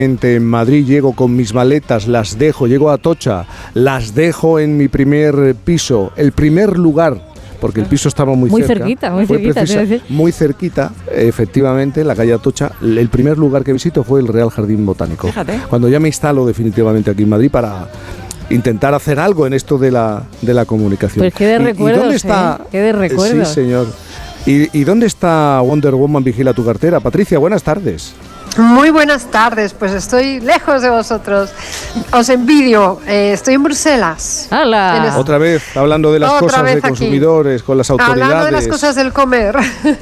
En Madrid llego con mis maletas, las dejo, llego a Atocha, las dejo en mi primer piso, el primer lugar, porque el piso estaba muy cerca. Muy cerquita, efectivamente, en la calle Atocha. El primer lugar que visito fue el Real Jardín Botánico. Fíjate. Cuando ya me instalo definitivamente aquí en Madrid para intentar hacer algo en esto de la comunicación. Pues qué de recuerdos, ¿y dónde está? Qué de recuerdos. Sí, señor. ¿Y dónde está Wonder Woman Vigila tu cartera? Patricia, buenas tardes. Muy buenas tardes, pues estoy lejos de vosotros, os envidio, estoy en Bruselas. ¡Hala! Otra vez, hablando de las cosas de consumidores, con las autoridades. Hablando de las cosas del comer.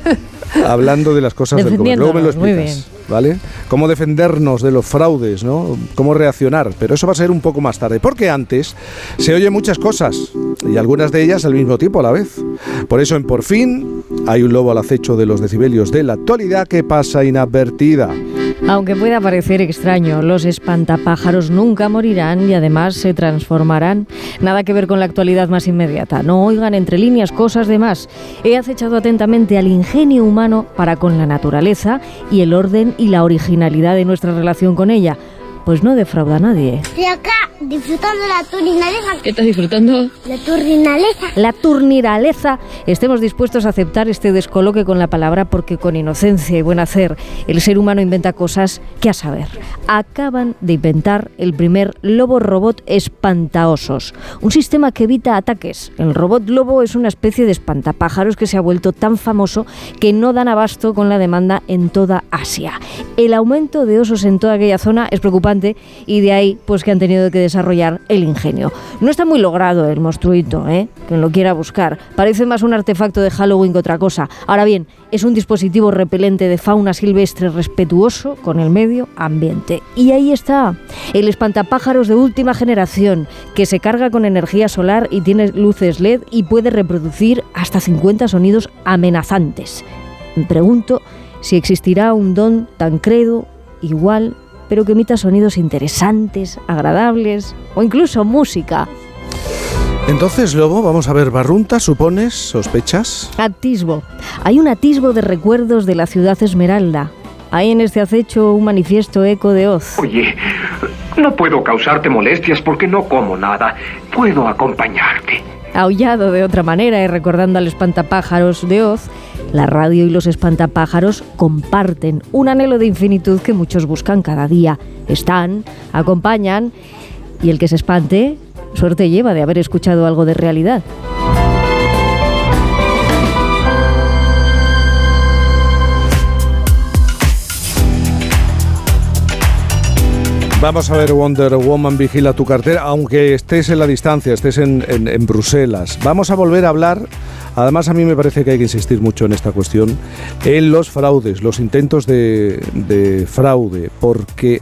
Hablando de las cosas del comer, luego me lo explicas, ¿vale? Cómo defendernos de los fraudes, ¿no? Cómo reaccionar, pero eso va a ser un poco más tarde, porque antes se oyen muchas cosas, y algunas de ellas al mismo tiempo a la vez. Por eso en Por Fin hay un lobo al acecho de los decibelios de la actualidad que pasa inadvertida. Aunque pueda parecer extraño, los espantapájaros nunca morirán y además se transformarán. Nada que ver con la actualidad más inmediata. No oigan entre líneas cosas de más. He acechado atentamente al ingenio humano para con la naturaleza y el orden y la originalidad de nuestra relación con ella. Pues no defrauda a nadie. Estoy acá disfrutando la turniraleza. ¿Qué estás disfrutando? La turniraleza. La turniraleza. Estemos dispuestos a aceptar este descoloque con la palabra porque con inocencia y buen hacer el ser humano inventa cosas que a saber. Acaban de inventar el primer lobo robot espantaosos. Un sistema que evita ataques. El robot lobo es una especie de espantapájaros que se ha vuelto tan famoso que no dan abasto con la demanda en toda Asia. El aumento de osos en toda aquella zona es preocupante y de ahí pues que han tenido que desarrollar el ingenio. No está muy logrado el monstruito, quien lo quiera buscar. Parece más un artefacto de Halloween que otra cosa. Ahora bien, es un dispositivo repelente de fauna silvestre respetuoso con el medio ambiente. Y ahí está, el espantapájaros de última generación, que se carga con energía solar y tiene luces LED y puede reproducir hasta 50 sonidos amenazantes. Me pregunto si existirá un don tan credo, igual, pero que emita sonidos interesantes, agradables o incluso música. Entonces, Lobo, vamos a ver, barrunta, ¿supones? ¿Sospechas? Atisbo. Hay un atisbo de recuerdos de la ciudad Esmeralda. Hay en este acecho un manifiesto eco de Oz. Oye, no puedo causarte molestias porque no como nada. Puedo acompañarte. Aullado de otra manera y recordando al espantapájaros de Oz, la radio y los espantapájaros comparten un anhelo de infinitud que muchos buscan cada día. Están, acompañan, y el que se espante, suerte lleva de haber escuchado algo de realidad. Vamos a ver Wonder Woman Vigila tu cartera, aunque estés en la distancia, estés en Bruselas. Vamos a volver a hablar, además a mí me parece que hay que insistir mucho en esta cuestión, en los fraudes, los intentos de fraude, porque,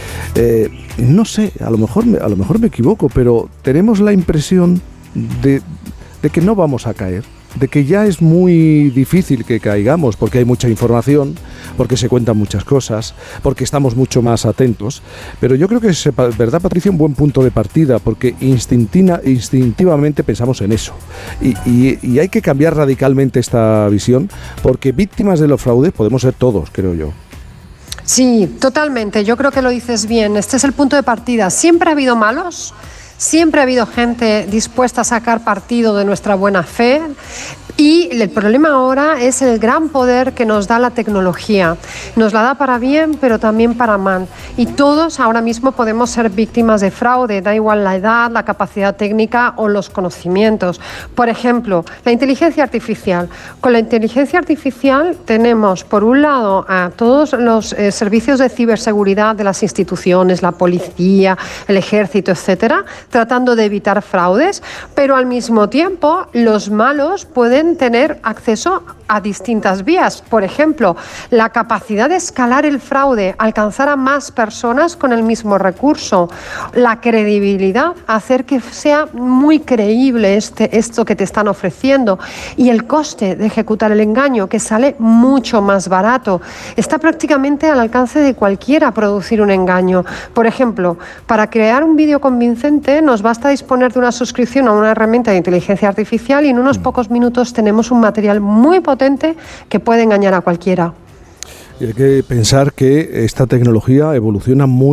no sé, a lo mejor me equivoco, pero tenemos la impresión de que no vamos a caer. De que ya es muy difícil que caigamos porque hay mucha información, porque se cuentan muchas cosas, porque estamos mucho más atentos. Pero yo creo que es, ¿verdad, Patricia? Un buen punto de partida porque instintivamente pensamos en eso. Y hay que cambiar radicalmente esta visión porque víctimas de los fraudes podemos ser todos, creo yo. Sí, totalmente. Yo creo que lo dices bien. Este es el punto de partida. Siempre ha habido malos. Siempre ha habido gente dispuesta a sacar partido de nuestra buena fe y el problema ahora es el gran poder que nos da la tecnología. Nos la da para bien, pero también para mal. Y todos ahora mismo podemos ser víctimas de fraude, da igual la edad, la capacidad técnica o los conocimientos. Por ejemplo, la inteligencia artificial. Con la inteligencia artificial tenemos, por un lado, a todos los servicios de ciberseguridad de las instituciones, la policía, el ejército, etcétera, tratando de evitar fraudes, pero al mismo tiempo los malos pueden tener acceso a distintas vías. Por ejemplo, la capacidad de escalar el fraude, alcanzar a más personas con el mismo recurso, la credibilidad, hacer que sea muy creíble esto que te están ofreciendo y el coste de ejecutar el engaño, que sale mucho más barato. Está prácticamente al alcance de cualquiera producir un engaño. Por ejemplo, para crear un vídeo convincente nos basta disponer de una suscripción a una herramienta de inteligencia artificial y en unos pocos minutos tenemos un material muy potente que puede engañar a cualquiera. Y hay que pensar que esta tecnología evoluciona muy